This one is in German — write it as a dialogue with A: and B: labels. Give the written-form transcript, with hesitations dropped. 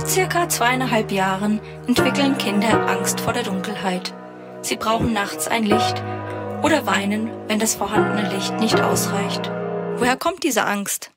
A: Ab circa 2,5 Jahren entwickeln Kinder Angst vor der Dunkelheit. Sie brauchen nachts ein Licht oder weinen, wenn das vorhandene Licht nicht ausreicht. Woher kommt diese Angst?